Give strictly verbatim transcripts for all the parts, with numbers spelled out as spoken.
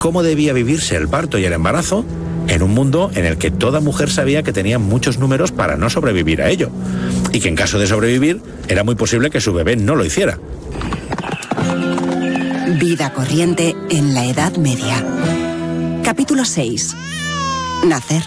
cómo debía vivirse el parto y el embarazo en un mundo en el que toda mujer sabía que tenía muchos números para no sobrevivir a ello, y que en caso de sobrevivir era muy posible que su bebé no lo hiciera. Vida corriente en la Edad Media. Capítulo seis. Nacer.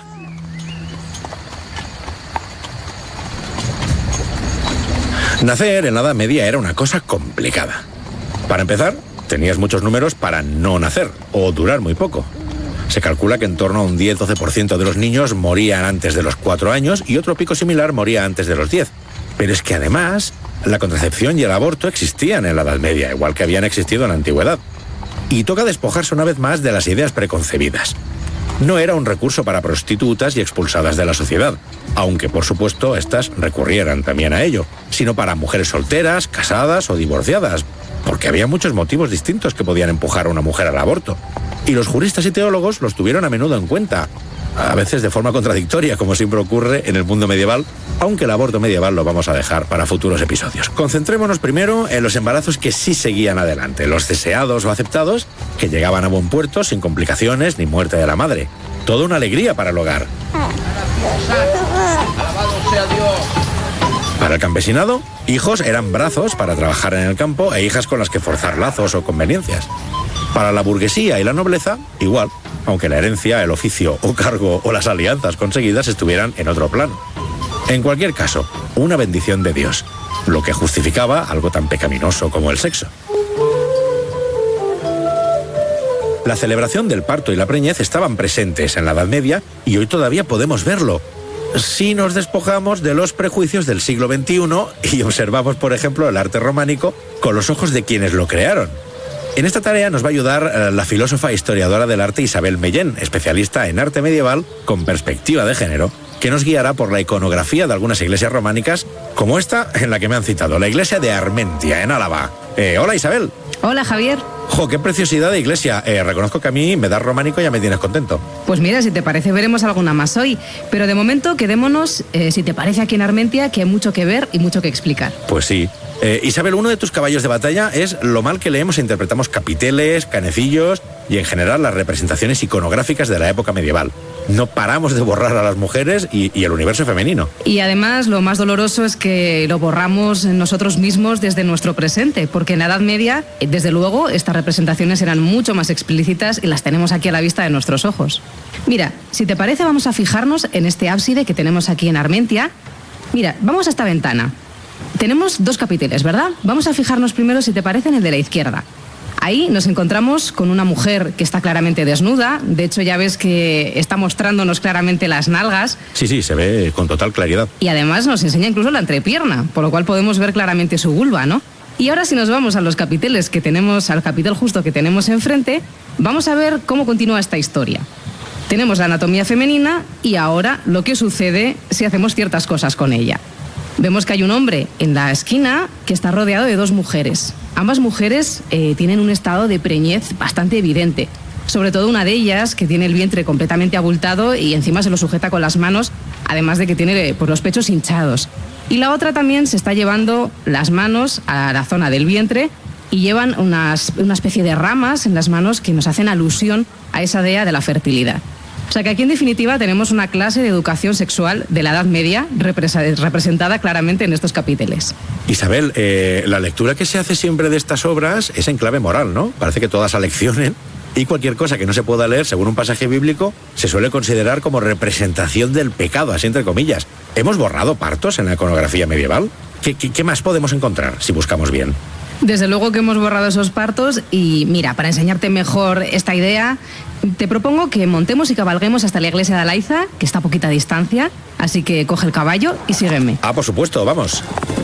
Nacer en la Edad Media era una cosa complicada. Para empezar, tenías muchos números para no nacer, o durar muy poco. Se calcula que en torno a un diez a doce por ciento de los niños morían antes de los cuatro años y otro pico similar moría antes de los diez. Pero es que además, la contracepción y el aborto existían en la Edad Media, igual que habían existido en la Antigüedad. Y toca despojarse una vez más de las ideas preconcebidas. No era un recurso para prostitutas y expulsadas de la sociedad, aunque por supuesto estas recurrieran también a ello, sino para mujeres solteras, casadas o divorciadas, porque había muchos motivos distintos que podían empujar a una mujer al aborto. Y los juristas y teólogos los tuvieron a menudo en cuenta, a veces de forma contradictoria, como siempre ocurre en el mundo medieval, aunque el aborto medieval lo vamos a dejar para futuros episodios. Concentrémonos primero en los embarazos que sí seguían adelante, los deseados o aceptados, que llegaban a buen puerto sin complicaciones ni muerte de la madre. Toda una alegría para el hogar. Para el campesinado, hijos eran brazos para trabajar en el campo e hijas con las que forzar lazos o conveniencias. Para la burguesía y la nobleza, igual, aunque la herencia, el oficio o cargo o las alianzas conseguidas estuvieran en otro plano. En cualquier caso, una bendición de Dios, lo que justificaba algo tan pecaminoso como el sexo. La celebración del parto y la preñez estaban presentes en la Edad Media y hoy todavía podemos verlo, si nos despojamos de los prejuicios del siglo veintiuno y observamos, por ejemplo, el arte románico con los ojos de quienes lo crearon. En esta tarea nos va a ayudar eh, la filósofa e historiadora del arte Isabel Mellén, especialista en arte medieval con perspectiva de género, que nos guiará por la iconografía de algunas iglesias románicas, como esta en la que me han citado, la iglesia de Armentia, en Álava. Eh, hola, Isabel. Hola, Javier. ¡Jo, qué preciosidad de iglesia! Eh, reconozco que a mí me das románico y ya me tienes contento. Pues mira, si te parece veremos alguna más hoy, pero de momento quedémonos, eh, si te parece, aquí en Armentia, que hay mucho que ver y mucho que explicar. Pues sí. Eh, Isabel, uno de tus caballos de batalla es lo mal que leemos e interpretamos capiteles, canecillos y en general las representaciones iconográficas de la época medieval. No paramos de borrar a las mujeres y, y el universo femenino. Y además lo más doloroso es que lo borramos nosotros mismos desde nuestro presente, porque en la Edad Media, desde luego, estas representaciones eran mucho más explícitas y las tenemos aquí a la vista de nuestros ojos. Mira, si te parece vamos a fijarnos en este ábside que tenemos aquí en Armentia. Mira, vamos a esta ventana. Tenemos dos capiteles, ¿verdad? Vamos a fijarnos primero, si te parece, en el de la izquierda. Ahí nos encontramos con una mujer que está claramente desnuda. De hecho, ya ves que está mostrándonos claramente las nalgas. Sí, sí, se ve con total claridad. Y además nos enseña incluso la entrepierna, por lo cual podemos ver claramente su vulva, ¿no? Y ahora si nos vamos a los capiteles que tenemos, al capitel justo que tenemos enfrente, vamos a ver cómo continúa esta historia. Tenemos la anatomía femenina y ahora lo que sucede si hacemos ciertas cosas con ella. Vemos que hay un hombre en la esquina que está rodeado de dos mujeres. Ambas mujeres eh, tienen un estado de preñez bastante evidente. Sobre todo una de ellas, que tiene el vientre completamente abultado y encima se lo sujeta con las manos, además de que tiene pues, los pechos hinchados. Y la otra también se está llevando las manos a la zona del vientre y llevan unas, una especie de ramas en las manos que nos hacen alusión a esa dea de la fertilidad. O sea que aquí en definitiva tenemos una clase de educación sexual de la Edad Media representada claramente en estos capítulos. Isabel, eh, la lectura que se hace siempre de estas obras es en clave moral, ¿no? Parece que todas aleccionen y cualquier cosa que no se pueda leer según un pasaje bíblico se suele considerar como representación del pecado, así entre comillas. ¿Hemos borrado partos en la iconografía medieval? ¿Qué, qué, qué más podemos encontrar si buscamos bien? Desde luego que hemos borrado esos partos y mira, para enseñarte mejor esta idea, te propongo que montemos y cabalguemos hasta la iglesia de Alaiza, que está a poquita distancia, así que coge el caballo y sígueme. Ah, por supuesto, vamos.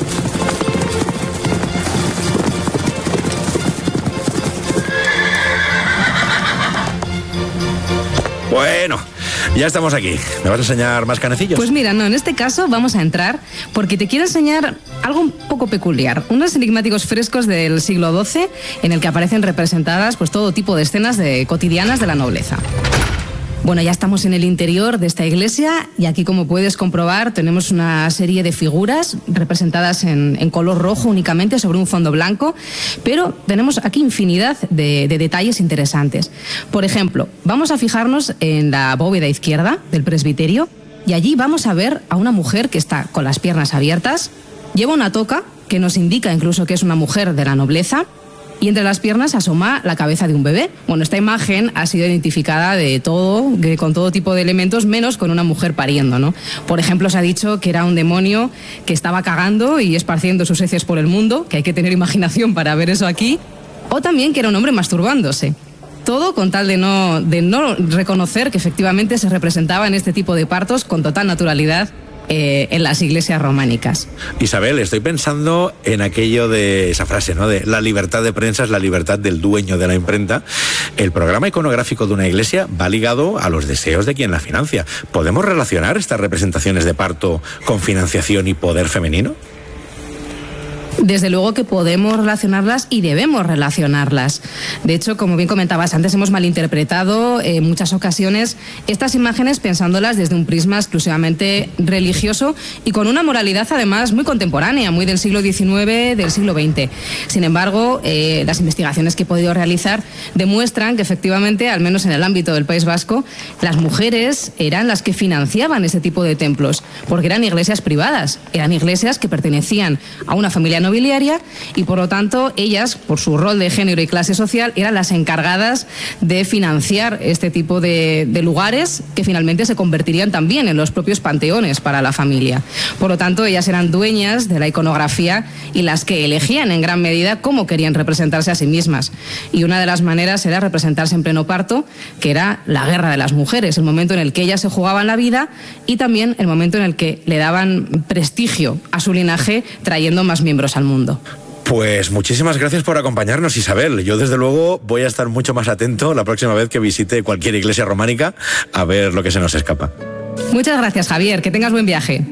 Bueno, ya estamos aquí. ¿Me vas a enseñar más canecillos? Pues mira, no, en este caso vamos a entrar porque te quiero enseñar algo un poco peculiar. Unos enigmáticos frescos del siglo doce en el que aparecen representadas pues todo tipo de escenas de, cotidianas de la nobleza. Bueno, ya estamos en el interior de esta iglesia y aquí, como puedes comprobar, tenemos una serie de figuras representadas en, en color rojo únicamente sobre un fondo blanco, pero tenemos aquí infinidad de, de detalles interesantes. Por ejemplo, vamos a fijarnos en la bóveda izquierda del presbiterio y allí vamos a ver a una mujer que está con las piernas abiertas, lleva una toca que nos indica incluso que es una mujer de la nobleza, y entre las piernas asoma la cabeza de un bebé. Bueno, esta imagen ha sido identificada de todo, de, con todo tipo de elementos, menos con una mujer pariendo, ¿no? Por ejemplo, se ha dicho que era un demonio que estaba cagando y esparciendo sus heces por el mundo, que hay que tener imaginación para ver eso aquí, o también que era un hombre masturbándose. Todo con tal de no, de no reconocer que efectivamente se representaba en este tipo de partos con total naturalidad Eh, en las iglesias románicas. Isabel, estoy pensando en aquello de esa frase, ¿no? De la libertad de prensa es la libertad del dueño de la imprenta. El programa iconográfico de una iglesia va ligado a los deseos de quien la financia. ¿Podemos relacionar estas representaciones de parto con financiación y poder femenino? Desde luego que podemos relacionarlas y debemos relacionarlas. De hecho, como bien comentabas antes, hemos malinterpretado en muchas ocasiones estas imágenes pensándolas desde un prisma exclusivamente religioso y con una moralidad además muy contemporánea, muy del siglo diecinueve, del siglo veinte. Sin embargo, eh, las investigaciones que he podido realizar demuestran que efectivamente, al menos en el ámbito del País Vasco, las mujeres eran las que financiaban este tipo de templos, porque eran iglesias privadas, eran iglesias que pertenecían a una familia nobiliaria y por lo tanto ellas, por su rol de género y clase social, eran las encargadas de financiar este tipo de, de lugares que finalmente se convertirían también en los propios panteones para la familia. Por lo tanto, ellas eran dueñas de la iconografía y las que elegían en gran medida cómo querían representarse a sí mismas. Y una de las maneras era representarse en pleno parto, que era la guerra de las mujeres, el momento en el que ellas se jugaban la vida y también el momento en el que le daban prestigio a su linaje, trayendo más miembros al mundo. Pues muchísimas gracias por acompañarnos, Isabel. Yo desde luego voy a estar mucho más atento la próxima vez que visite cualquier iglesia románica a ver lo que se nos escapa. Muchas gracias, Javier. Que tengas buen viaje.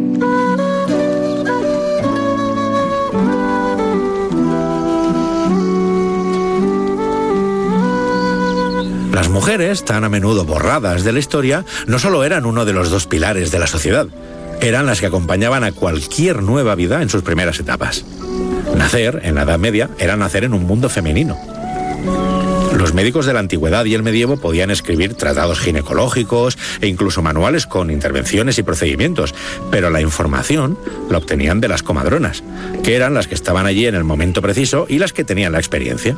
Las mujeres, tan a menudo borradas de la historia, no solo eran uno de los dos pilares de la sociedad, eran las que acompañaban a cualquier nueva vida en sus primeras etapas. Nacer, en la Edad Media, era nacer en un mundo femenino. Los médicos de la antigüedad y el medievo podían escribir tratados ginecológicos e incluso manuales con intervenciones y procedimientos, pero la información la obtenían de las comadronas, que eran las que estaban allí en el momento preciso y las que tenían la experiencia.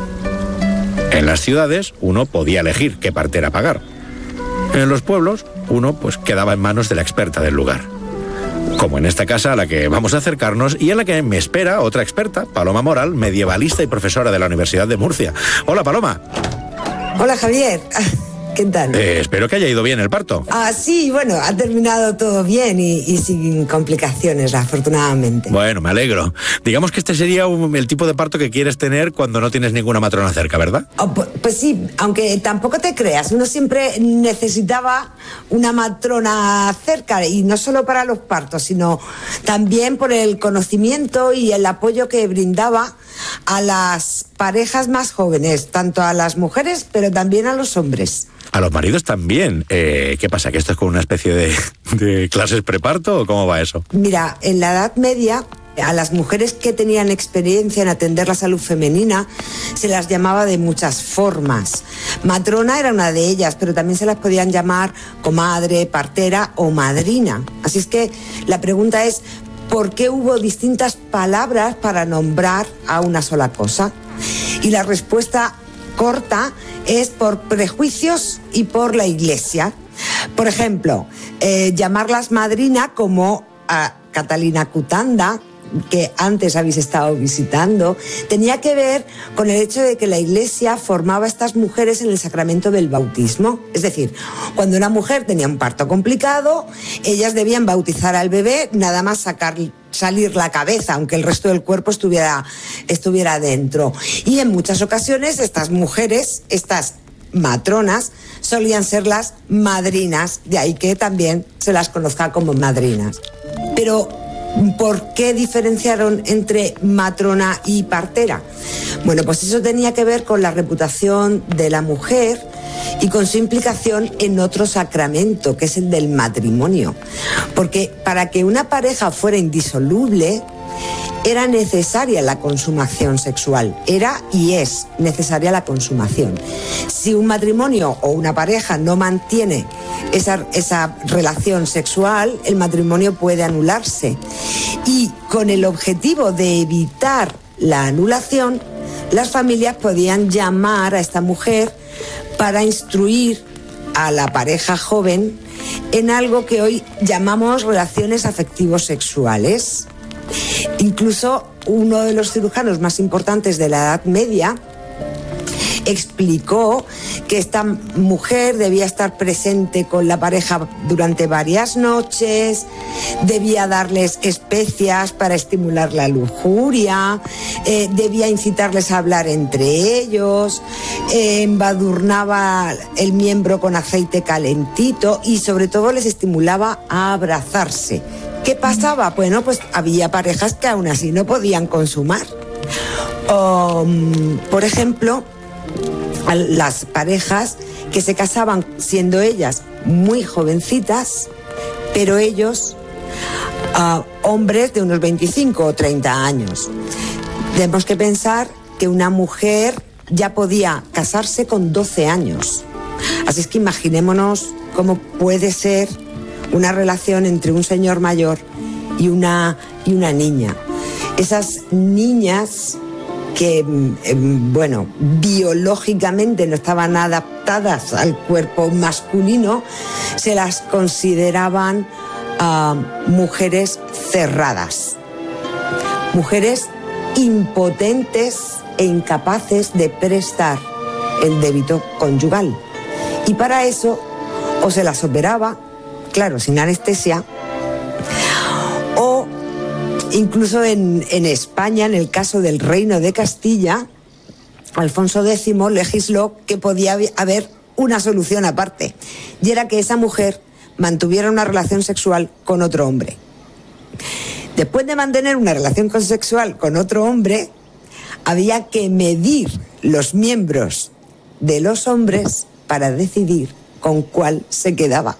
En las ciudades, uno podía elegir qué partera pagar. En los pueblos, uno pues quedaba en manos de la experta del lugar. Como en esta casa a la que vamos a acercarnos y en la que me espera otra experta, Paloma Moral, medievalista y profesora de la Universidad de Murcia. Hola, Paloma. Hola, Javier. ¿Qué tal? Eh, espero que haya ido bien el parto. Ah, sí, bueno, ha terminado todo bien y, y sin complicaciones, afortunadamente. Bueno, me alegro. Digamos que este sería un, el tipo de parto que quieres tener cuando no tienes ninguna matrona cerca, ¿verdad? Oh, pues, pues sí, aunque tampoco te creas, uno siempre necesitaba una matrona cerca, y no solo para los partos, sino también por el conocimiento y el apoyo que brindaba a las parejas más jóvenes, tanto a las mujeres, pero también a los hombres. A los maridos también. Eh, ¿Qué pasa? ¿Que esto es como una especie de, de clases preparto o cómo va eso? Mira, en la Edad Media, a las mujeres que tenían experiencia en atender la salud femenina se las llamaba de muchas formas. Matrona era una de ellas, pero también se las podían llamar comadre, partera o madrina. Así es que la pregunta es, ¿por qué hubo distintas palabras para nombrar a una sola cosa? Y la respuesta corta es por prejuicios y por la Iglesia. Por ejemplo, eh, llamarlas madrina como a Catalina Cutanda, que antes habéis estado visitando, tenía que ver con el hecho de que la Iglesia formaba a estas mujeres en el sacramento del bautismo. Es decir, cuando una mujer tenía un parto complicado, ellas debían bautizar al bebé, nada más sacar, salir la cabeza, aunque el resto del cuerpo estuviera, estuviera dentro. Y en muchas ocasiones estas mujeres, estas matronas, solían ser las madrinas, de ahí que también se las conozca como madrinas. Pero ¿por qué diferenciaron entre matrona y partera? Bueno, pues eso tenía que ver con la reputación de la mujer y con su implicación en otro sacramento, que es el del matrimonio. Porque para que una pareja fuera indisoluble, era necesaria la consumación sexual. Era y es necesaria la consumación. Si un matrimonio o una pareja no mantiene esa, esa relación sexual, el matrimonio puede anularse. Y con el objetivo de evitar la anulación, las familias podían llamar a esta mujer para instruir a la pareja joven en algo que hoy llamamos relaciones afectivos sexuales. Incluso uno de los cirujanos más importantes de la Edad Media explicó que esta mujer debía estar presente con la pareja durante varias noches, debía darles especias para estimular la lujuria, eh, debía incitarles a hablar entre ellos, eh, embadurnaba el miembro con aceite calentito y sobre todo les estimulaba a abrazarse. ¿Qué pasaba? Bueno, pues había parejas que aún así no podían consumar. Um, por ejemplo, las parejas que se casaban siendo ellas muy jovencitas, pero ellos, uh, hombres de unos veinticinco o treinta años. Tenemos que pensar que una mujer ya podía casarse con doce años. Así es que imaginémonos cómo puede ser una relación entre un señor mayor y una, y una niña. Esas niñas que, eh, bueno, biológicamente no estaban adaptadas al cuerpo masculino, se las consideraban uh, mujeres cerradas, mujeres impotentes e incapaces de prestar el débito conyugal. Y para eso o se las operaba, claro, sin anestesia, o incluso en, en España, en el caso del Reino de Castilla, Alfonso décimo legisló que podía haber una solución aparte, y era que esa mujer mantuviera una relación sexual con otro hombre. Después de mantener una relación sexual con otro hombre, había que medir los miembros de los hombres para decidir con cuál se quedaba.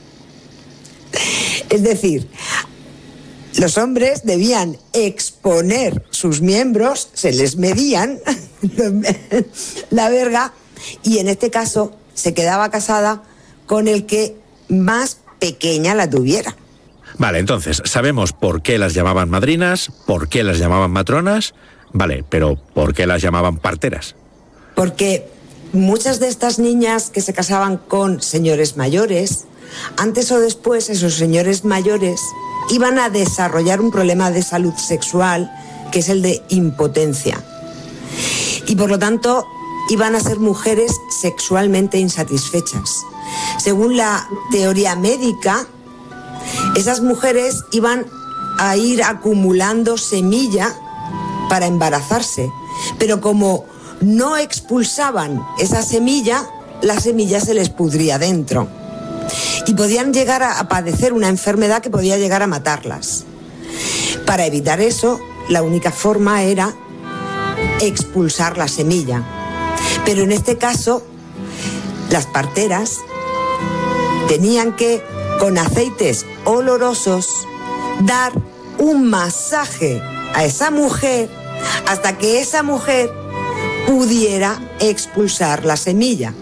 Es decir, los hombres debían exponer sus miembros, se les medían la verga, y en este caso se quedaba casada con el que más pequeña la tuviera. Vale, entonces, sabemos por qué las llamaban madrinas, por qué las llamaban matronas, vale, pero ¿por qué las llamaban parteras? Porque muchas de estas niñas que se casaban con señores mayores, antes o después esos señores mayores iban a desarrollar un problema de salud sexual, que es el de impotencia. Y por lo tanto iban a ser mujeres sexualmente insatisfechas. Según la teoría médica, esas mujeres iban a ir acumulando semilla para embarazarse, pero como no expulsaban esa semilla, la semilla se les pudría dentro. Y podían llegar a padecer una enfermedad que podía llegar a matarlas. Para evitar eso, la única forma era expulsar la semilla. Pero en este caso, las parteras tenían que, con aceites olorosos, dar un masaje a esa mujer hasta que esa mujer pudiera expulsar la semilla.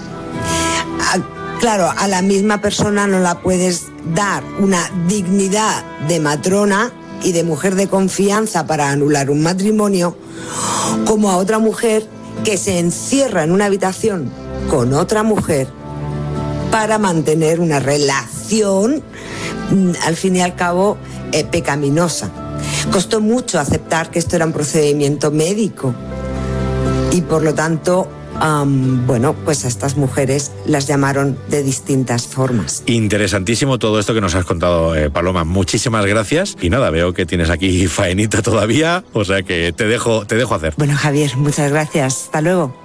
Claro, a la misma persona no la puedes dar una dignidad de matrona y de mujer de confianza para anular un matrimonio, como a otra mujer que se encierra en una habitación con otra mujer para mantener una relación, al fin y al cabo, eh, pecaminosa. Costó mucho aceptar que esto era un procedimiento médico y, por lo tanto, Um, bueno, pues a estas mujeres las llamaron de distintas formas. Interesantísimo todo esto que nos has contado, eh, Paloma. Muchísimas gracias. Y nada, veo que tienes aquí faenita todavía, o sea que te dejo, te dejo hacer. Bueno, Javier, muchas gracias. Hasta luego.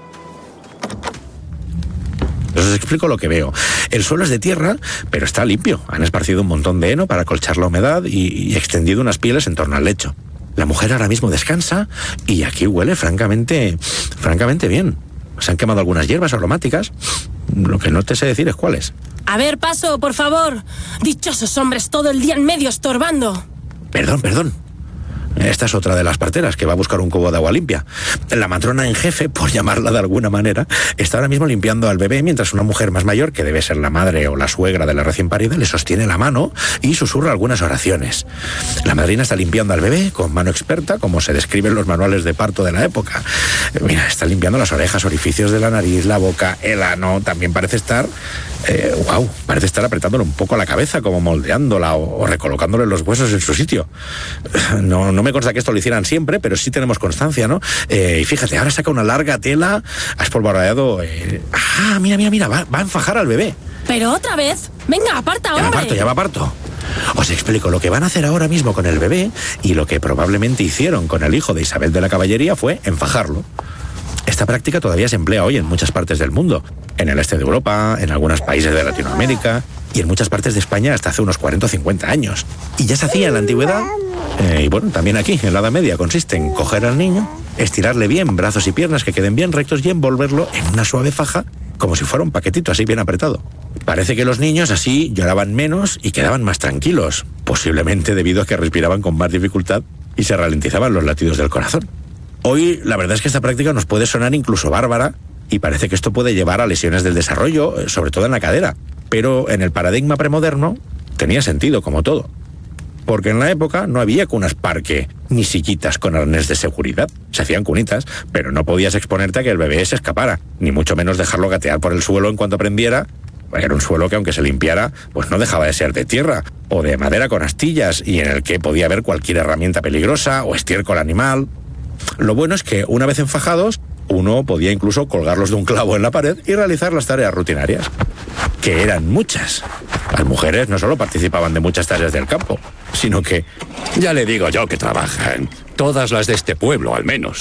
Os explico lo que veo. El suelo es de tierra, pero está limpio. Han esparcido un montón de heno para acolchar la humedad y, y extendido unas pieles en torno al lecho. La mujer ahora mismo descansa y aquí huele francamente, francamente bien. Se han quemado algunas hierbas aromáticas Lo que no te sé decir es cuáles. A ver, paso, por favor. Dichosos hombres todo el día en medio estorbando. Perdón, perdón. Esta es otra de las parteras que va a buscar un cubo de agua limpia. La matrona en jefe, por llamarla de alguna manera, está ahora mismo limpiando al bebé mientras una mujer más mayor, que debe ser la madre o la suegra de la recién parida, le sostiene la mano y susurra algunas oraciones. La madrina está limpiando al bebé con mano experta, como se describe en los manuales de parto de la época. Mira, está limpiando las orejas, orificios de la nariz, la boca, el ano. También parece estar... Eh, wow, parece estar apretándole un poco la cabeza, como moldeándola o, o recolocándole los huesos en su sitio. No, no me consta que esto lo hicieran siempre, pero sí tenemos constancia, ¿no? Eh, y fíjate, ahora saca una larga tela, ha espolvoreado... Eh, ah, mira, mira, mira, va, va a enfajar al bebé. ¿Pero otra vez? Venga, aparta, hombre. Ya me aparto, ya me aparto. Os explico, lo que van a hacer ahora mismo con el bebé y lo que probablemente hicieron con el hijo de Isabel de la Caballería fue enfajarlo. Esta práctica todavía se emplea hoy en muchas partes del mundo, en el este de Europa, en algunos países de Latinoamérica y en muchas partes de España hasta hace unos cuarenta o cincuenta años. Y ya se hacía en la antigüedad, eh, y bueno, también aquí, en la Edad Media, consiste en coger al niño, estirarle bien brazos y piernas que queden bien rectos y envolverlo en una suave faja, como si fuera un paquetito así bien apretado. Parece que los niños así lloraban menos y quedaban más tranquilos, posiblemente debido a que respiraban con más dificultad y se ralentizaban los latidos del corazón. Hoy, la verdad es que esta práctica nos puede sonar incluso bárbara y parece que esto puede llevar a lesiones del desarrollo, sobre todo en la cadera. Pero en el paradigma premoderno tenía sentido, como todo. Porque en la época no había cunas parque ni sillitas con arnés de seguridad. Se hacían cunitas, pero no podías exponerte a que el bebé se escapara, ni mucho menos dejarlo gatear por el suelo en cuanto aprendiera. Era un suelo que, aunque se limpiara, pues no dejaba de ser de tierra o de madera con astillas y en el que podía haber cualquier herramienta peligrosa o estiércol animal. Lo bueno es que, una vez enfajados, uno podía incluso colgarlos de un clavo en la pared y realizar las tareas rutinarias, que eran muchas. Las mujeres no solo participaban de muchas tareas del campo, sino que... Ya le digo yo que trabajan, todas las de este pueblo al menos.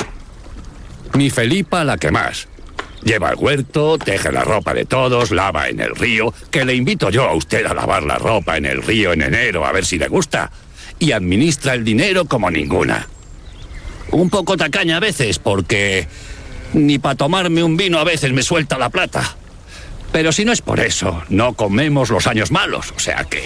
Mi Felipa la que más. Lleva el huerto, teje la ropa de todos, lava en el río, que le invito yo a usted a lavar la ropa en el río en enero a ver si le gusta, y administra el dinero como ninguna. Un poco tacaña a veces, porque ni para tomarme un vino a veces me suelta la plata. Pero si no es por eso, no comemos los años malos, o sea que...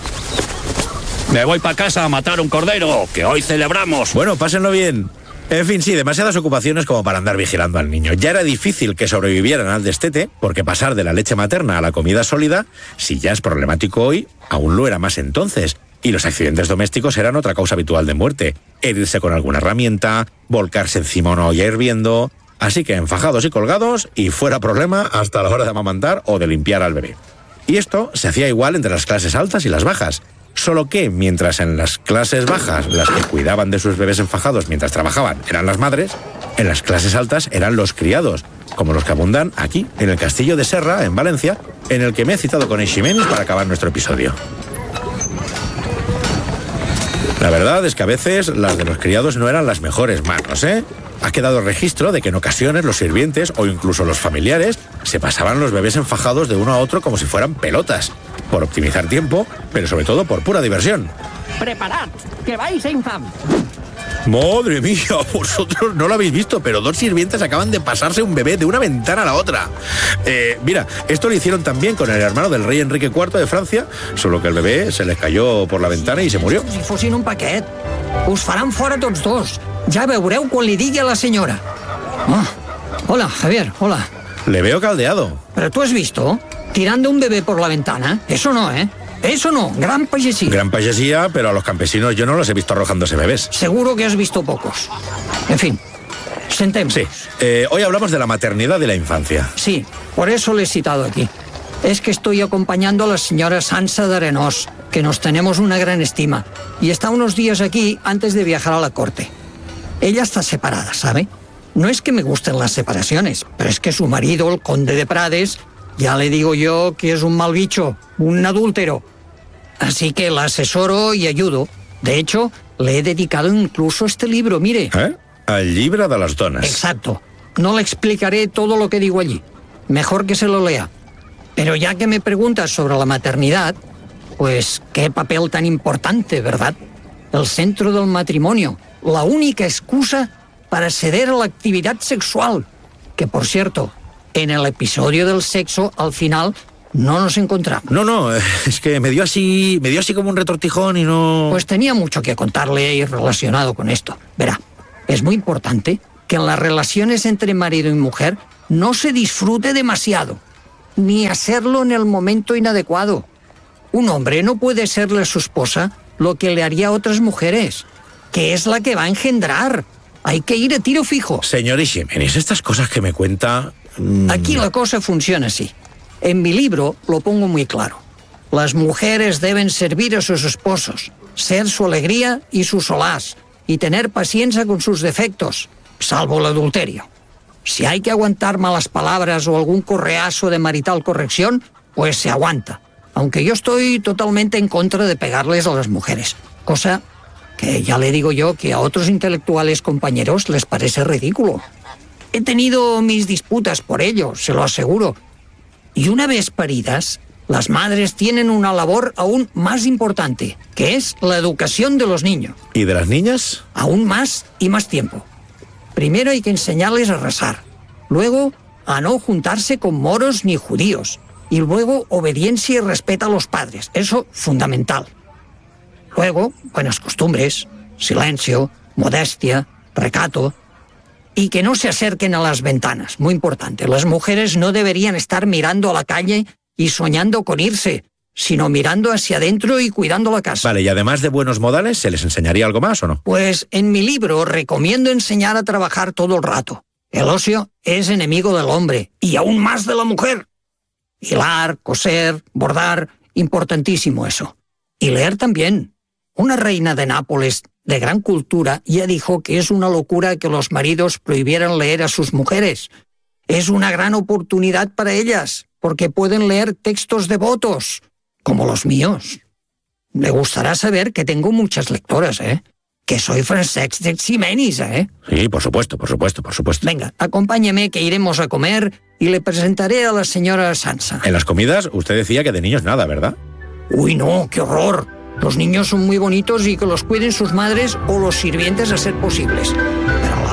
Me voy para casa a matar un cordero, que hoy celebramos. Bueno, pásenlo bien. En fin, sí, demasiadas ocupaciones como para andar vigilando al niño. Ya era difícil que sobrevivieran al destete, porque pasar de la leche materna a la comida sólida, si ya es problemático hoy, aún lo era más entonces. Y los accidentes domésticos eran otra causa habitual de muerte. Herirse con alguna herramienta, volcarse encima una olla hirviendo... Así que enfajados y colgados, y fuera problema hasta la hora de amamantar o de limpiar al bebé. Y esto se hacía igual entre las clases altas y las bajas. Solo que, mientras en las clases bajas las que cuidaban de sus bebés enfajados mientras trabajaban eran las madres, en las clases altas eran los criados, como los que abundan aquí, en el Castillo de Serra, en Valencia, en el que me he citado con Eiximenis para acabar nuestro episodio. La verdad es que a veces las de los criados no eran las mejores manos, ¿eh? Ha quedado registro de que en ocasiones los sirvientes o incluso los familiares se pasaban los bebés enfajados de uno a otro como si fueran pelotas, por optimizar tiempo, pero sobre todo por pura diversión. ¡Preparad, que vais a infam! ¡Madre mía! Vosotros no lo habéis visto, pero dos sirvientes acaban de pasarse un bebé de una ventana a la otra. Eh, mira, esto lo hicieron también con el hermano del rey Enrique cuarto de Francia, solo que el bebé se les cayó por la ventana y se murió. Si fossin un paquet, us faran fora tots dos. Ja veureu quan li digui a la senyora. Oh, hola, Javier, hola. Le veo caldeado. ¿Pero tú has visto? Tirando un bebé por la ventana. Eso no, ¿eh? Eso no, gran pajesía. Gran pajesía, pero a los campesinos yo no los he visto arrojándose bebés. Seguro que has visto pocos. En fin, sentemos. Sí, eh, hoy hablamos de la maternidad y la infancia. Sí, por eso le he citado aquí. Es que estoy acompañando a la señora Sansa de Arenós, que nos tenemos una gran estima, y está unos días aquí antes de viajar a la corte. Ella está separada, ¿sabe? No es que me gusten las separaciones, pero es que su marido, el conde de Prades, ya le digo yo que es un mal bicho, un adúltero. Así que la asesoro y ayudo. De hecho, le he dedicado incluso este libro, mire. ¿Eh? El llibre de les dones. Exacto. No le explicaré todo lo que digo allí. Mejor que se lo lea. Pero ya que me preguntas sobre la maternidad, pues qué papel tan importante, ¿verdad? El centro del matrimonio. La única excusa para ceder a la actividad sexual. Que, por cierto, En el episodio del sexo, al final, no nos encontramos. No, no, es que me dio así, me dio así como un retortijón y no... Pues tenía mucho que contarle y relacionado con esto. Verá, es muy importante que en las relaciones entre marido y mujer no se disfrute demasiado, ni hacerlo en el momento inadecuado. Un hombre no puede serle a su esposa lo que le haría a otras mujeres, que es la que va a engendrar. Hay que ir a tiro fijo. Señor Ximénez, estas cosas que me cuenta... Mmm... Aquí la cosa funciona así. En mi libro lo pongo muy claro. Las mujeres deben servir a sus esposos, ser su alegría y su solaz, y tener paciencia con sus defectos, salvo el adulterio. Si hay que aguantar malas palabras o algún correazo de marital corrección, pues se aguanta. Aunque yo estoy totalmente en contra de pegarles a las mujeres, cosa que ya le digo yo que a otros intelectuales compañeros les parece ridículo. He tenido mis disputas por ello, se lo aseguro. Y una vez paridas, las madres tienen una labor aún más importante, que es la educación de los niños. ¿Y de las niñas? Aún más y más tiempo. Primero hay que enseñarles a rezar, luego a no juntarse con moros ni judíos, y luego obediencia y respeto a los padres, eso fundamental. Luego, buenas costumbres, silencio, modestia, recato, y que no se acerquen a las ventanas, muy importante. Las mujeres no deberían estar mirando a la calle y soñando con irse, sino mirando hacia adentro y cuidando la casa. Vale, y además de buenos modales, ¿se les enseñaría algo más o no? Pues en mi libro recomiendo enseñar a trabajar todo el rato. El ocio es enemigo del hombre, y aún más de la mujer. Hilar, coser, bordar, importantísimo eso. Y leer también. Una reina de Nápoles de gran cultura ya dijo que es una locura que los maridos prohibieran leer a sus mujeres. Es una gran oportunidad para ellas, porque pueden leer textos devotos, como los míos. Le gustará saber que tengo muchas lectoras, ¿eh? Que soy Francesc de Ximenis, ¿eh? Sí, por supuesto, por supuesto, por supuesto. Venga, acompáñeme que iremos a comer y le presentaré a la señora Sansa. En las comidas usted decía que de niños nada, ¿verdad? Uy, no, qué horror. Los niños son muy bonitos y que los cuiden sus madres o los sirvientes a ser posibles.